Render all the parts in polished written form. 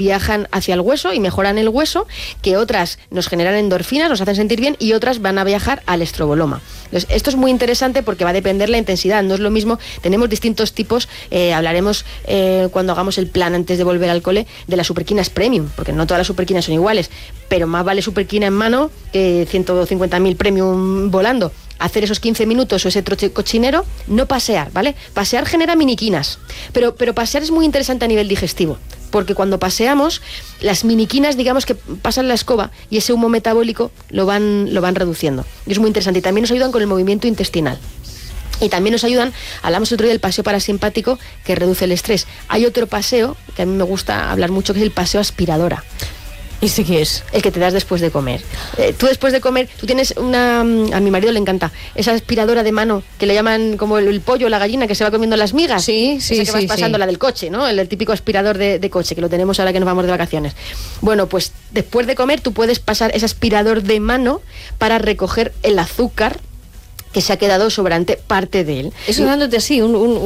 viajan hacia el hueso y mejoran el hueso, que otras nos generan endorfinas, nos hacen sentir bien, y otras van a viajar al estroboloma. Entonces, esto es muy interesante porque va a depender la intensidad, no es lo mismo, tenemos distintos tipos, hablaremos cuando hagamos el plan antes de volver al cole de las superquinas premium, porque no todas las superquinas son iguales, pero más vale superquina en mano que 150.000 premium volando. Hacer esos 15 minutos o ese troche cochinero, no pasear, ¿vale? Pasear genera miniquinas, pero pasear es muy interesante a nivel digestivo, porque cuando paseamos, las miniquinas, digamos que pasan la escoba y ese humo metabólico lo van reduciendo. Y es muy interesante. Y también nos ayudan con el movimiento intestinal. Y también nos ayudan, hablamos el otro día del paseo parasimpático, que reduce el estrés. Hay otro paseo, que a mí me gusta hablar mucho, que es el paseo aspiradora. ¿Y sí qué es? El que te das después de comer. Tú después de comer, tú tienes a mi marido le encanta, esa aspiradora de mano, que le llaman como el pollo o la gallina, que se va comiendo las migas. Sí, esa que vas pasando, la del coche, ¿no? El típico aspirador de coche, que lo tenemos ahora que nos vamos de vacaciones. Bueno, pues después de comer tú puedes pasar ese aspirador de mano para recoger el azúcar que se ha quedado sobrante parte de él. Eso dándote así,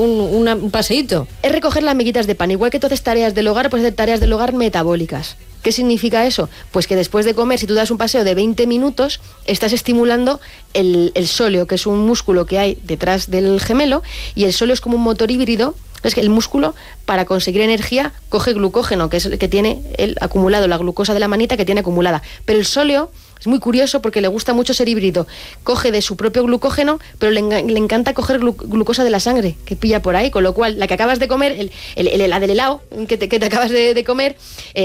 un paseíto. Es recoger las miguitas de pan. Igual que tú haces tareas del hogar, puedes hacer tareas del hogar metabólicas. ¿Qué significa eso? Pues que después de comer, si tú das un paseo de 20 minutos, estás estimulando el sóleo, que es un músculo que hay detrás del gemelo, y el sóleo es como un motor híbrido. Es que el músculo, para conseguir energía, coge glucógeno, que es el que tiene el acumulado, la glucosa de la manita que tiene acumulada. Pero el sóleo es muy curioso porque le gusta mucho ser híbrido. Coge de su propio glucógeno, pero le encanta coger glucosa de la sangre, que pilla por ahí, con lo cual, la que acabas de comer, la del helado que te acabas de comer,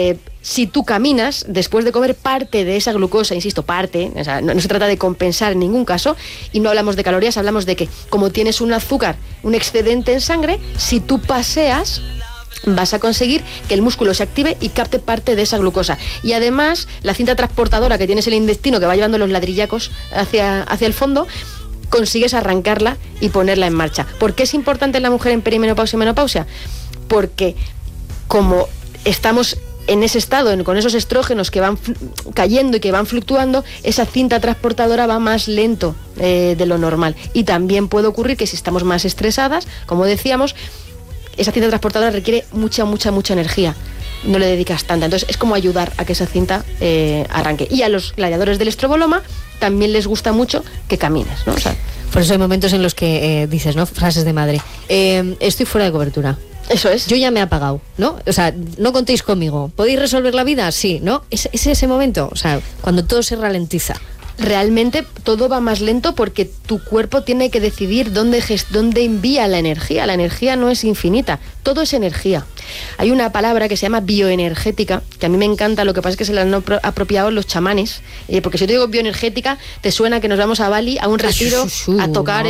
si tú caminas, después de comer, parte de esa glucosa, insisto, parte, o sea, no se trata de compensar en ningún caso, y no hablamos de calorías, hablamos de que como tienes un azúcar, un excedente en sangre, si tú paseas, vas a conseguir que el músculo se active y capte parte de esa glucosa. Y además, la cinta transportadora que tienes en el intestino, que va llevando los ladrillacos hacia el fondo, consigues arrancarla y ponerla en marcha. ¿Por qué es importante en la mujer en perimenopausia y menopausia? Porque como estamos en ese estado, con esos estrógenos que van cayendo y que van fluctuando, esa cinta transportadora va más lento de lo normal. Y también puede ocurrir que si estamos más estresadas, como decíamos, esa cinta transportadora requiere mucha energía. No le dedicas tanta. Entonces es como ayudar a que esa cinta arranque. Y a los gladiadores del estroboloma también les gusta mucho que camines, ¿no? O sea, por eso hay momentos en los que dices, ¿no? Frases de madre. Estoy fuera de cobertura. Eso es. Yo ya me he apagado, ¿no? O sea, no contéis conmigo. ¿Podéis resolver la vida? Sí, ¿no? Es ese momento, o sea, cuando todo se ralentiza. Realmente todo va más lento porque tu cuerpo tiene que decidir dónde envía la energía. La energía no es infinita, todo es energía. Hay una palabra que se llama bioenergética, que a mí me encanta, lo que pasa es que se la han apropiado los chamanes, porque si yo te digo bioenergética, te suena que nos vamos a Bali a un retiro a tocar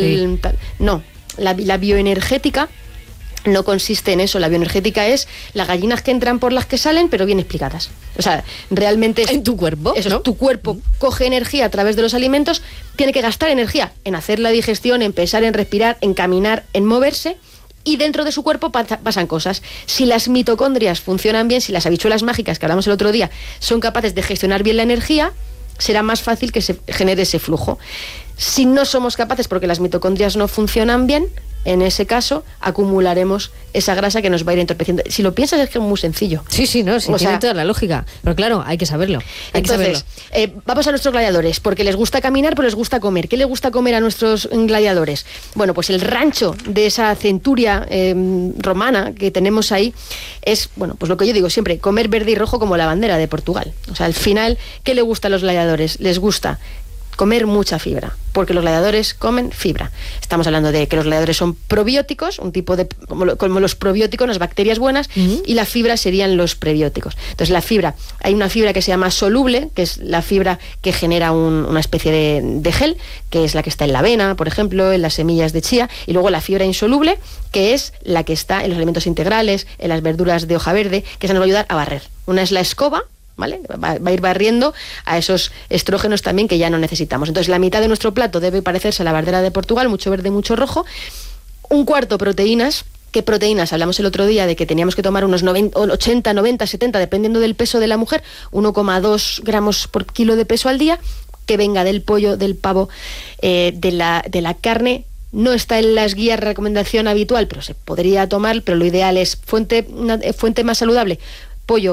No, la bioenergética no consiste en eso. La bioenergética es las gallinas que entran por las que salen, pero bien explicadas. O sea, realmente en tu cuerpo, eso, ¿no? Tu cuerpo coge energía a través de los alimentos, tiene que gastar energía en hacer la digestión, en pensar, en respirar, en caminar, en moverse, y dentro de su cuerpo pasan cosas. Si las mitocondrias funcionan bien, si las habichuelas mágicas que hablamos el otro día son capaces de gestionar bien la energía, será más fácil que se genere ese flujo. Si no somos capaces porque las mitocondrias no funcionan bien, en ese caso acumularemos esa grasa que nos va a ir entorpeciendo. Si lo piensas es que es muy sencillo. Sí, no, sí, tiene toda la lógica. Pero claro, hay que saberlo. Entonces, vamos a nuestros gladiadores, porque les gusta caminar, pero les gusta comer. ¿Qué les gusta comer a nuestros gladiadores? Bueno, pues el rancho de esa centuria romana que tenemos ahí es, bueno, pues lo que yo digo siempre, comer verde y rojo como la bandera de Portugal. O sea, al final, ¿qué le gusta a los gladiadores? Les gusta comer mucha fibra, porque los gladiadores comen fibra. Estamos hablando de que los gladiadores son probióticos, un tipo de, como los probióticos, las bacterias buenas, y la fibra serían los prebióticos. Entonces la fibra, hay una fibra que se llama soluble, que es la fibra que genera una especie de gel, que es la que está en la avena, por ejemplo, en las semillas de chía, y luego la fibra insoluble, que es la que está en los alimentos integrales, en las verduras de hoja verde, que se nos va a ayudar a barrer. Una es la escoba, ¿vale? Va a ir barriendo a esos estrógenos también que ya no necesitamos. Entonces la mitad de nuestro plato debe parecerse a la bandera de Portugal, mucho verde, mucho rojo. Un cuarto proteínas. ¿Qué proteínas? Hablamos el otro día de que teníamos que tomar unos 80, 90, 70, dependiendo del peso de la mujer, 1,2 gramos por kilo de peso al día, que venga del pollo, del pavo, de la carne. No está en las guías de recomendación habitual, pero se podría tomar, pero lo ideal es una fuente más saludable.